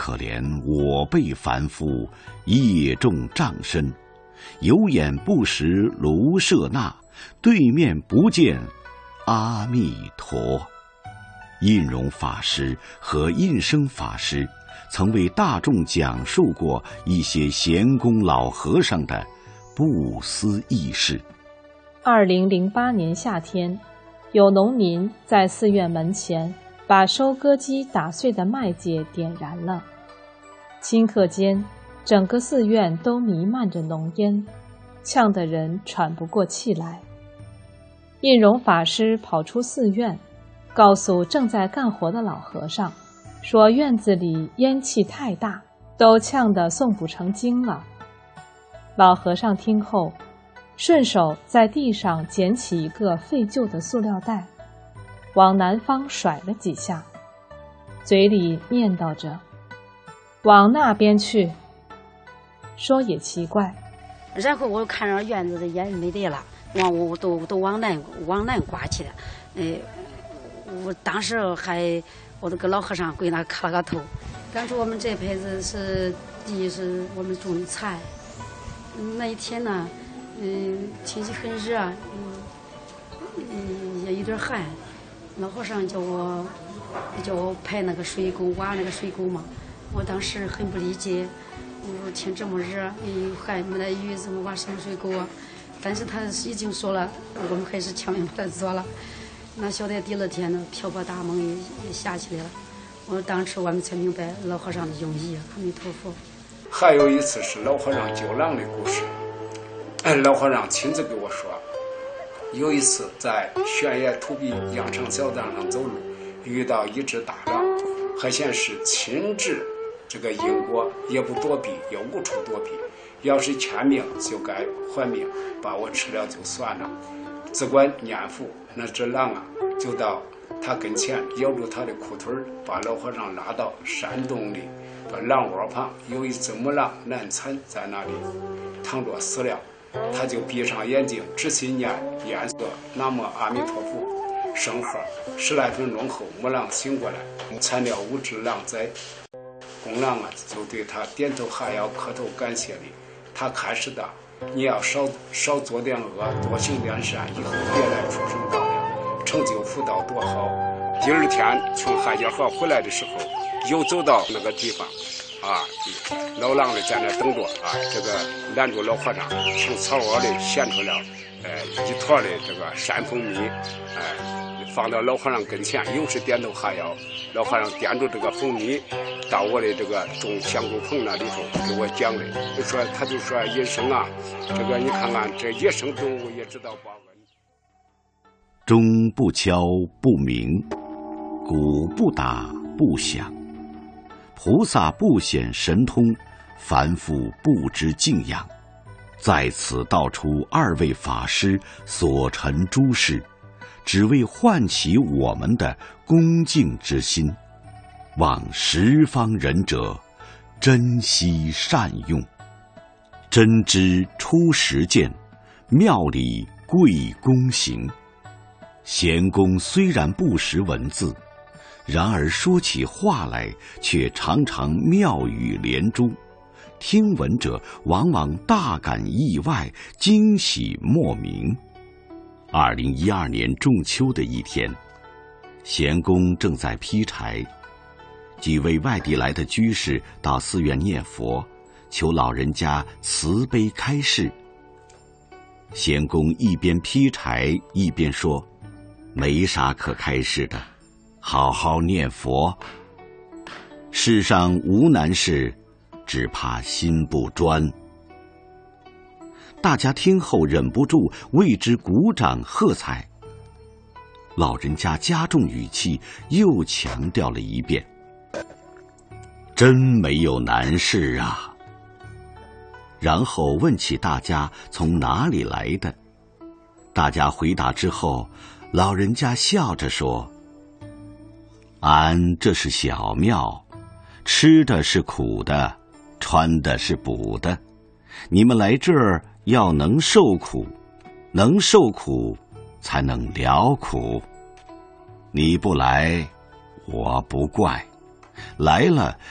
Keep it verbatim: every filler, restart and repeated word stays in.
可怜，我辈凡夫，业重障身，有眼不识卢舍那，对面不见阿弥陀。印容法师和印生法师曾为大众讲述过一些贤公老和尚的不思议事。 二零零八年夏天，有农民在寺院门前把收割机打碎的麦秸点燃了，顷刻间整个寺院都弥漫着浓烟，呛得人喘不过气来。印容法师跑出寺院，告诉正在干活的老和尚，说院子里烟气太大，都呛得诵不成经了。老和尚听后，顺手在地上捡起一个废旧的塑料袋，往南方甩了几下，嘴里念叨着往那边去。说也奇怪， 然后我看着院子的烟没得了，往我都都往南往南刮去了。哎，我当时还我都跟老和尚跪那磕了个头。当初我们这辈子是地是我们种的菜，那一天呢，嗯，天气很热，嗯，嗯也有点寒。老和尚叫我叫我排那个水沟，挖那个水沟嘛。我当时很不理解，我说天这么热，嗯，还没得雨，怎么挖什么水沟啊？但是他已经说了，我们还是强行把它做了。那晓得第二天呢，瓢泼大梦也也下起来了。我当时我们才明白老和尚的用意，阿弥陀佛。 还有一次是老和尚救狼的故事，老和尚亲自给我说，有一次在悬崖土壁羊肠小道上走路，遇到一只大狼，还显示亲至这个因果，也不躲避，也无处躲避，要是欠命就该还命，把我吃了就算了。只管念佛，那只狼啊就到他跟前咬住他的裤腿，把老和尚拉到山洞里，把狼窝旁有一只母狼难产在那里躺着死了，他就闭上眼睛仔细念念诵南无阿弥陀佛圣号，十来分钟后母狼醒过来，惨了五只狼灾。公狼啊就对他点头哈腰磕头感谢礼，他开始的你要少少做点恶，多行点善，以后别来畜生道了，成就福道多好。第二天从汉江河回来的时候，又走到那个地方啊，老狼呢在那等着啊，这个拦住老和尚，从草窝里衔出了呃一坨的这个山蜂蜜，哎、呃，放到老和尚跟前，又是点头哈腰。老和尚点住这个蜂蜜，到我的这个种香菇棚那里头给我讲的，就说他就说野生啊，这个你看看这野生动物也知道报恩。 钟不敲不鸣，鼓不打不响，菩萨不显神通，凡夫不知敬仰。在此道出二位法师所陈诸事，只为唤起我们的恭敬之心，望十方仁者珍惜善用。真知出实践，妙理贵公行。贤公虽然不识文字，然而说起话来却常常妙语连珠，听闻者往往大感意外，惊喜莫名。二零一二年仲秋的一天，贤公正在劈柴，几位外地来的居士到寺院念佛，求老人家慈悲开示。贤公一边劈柴一边说，没啥可开示的，好好念佛。世上无难事，只怕心不专。大家听后忍不住为之鼓掌喝彩。老人家加重语气，又强调了一遍，真没有难事啊。然后问起大家从哪里来的，大家回答之后，老人家笑着说，俺这是小庙，吃的是苦的，穿的是补的，你们来这儿要能受苦，能受苦才能了苦。你不来，我不怪，来了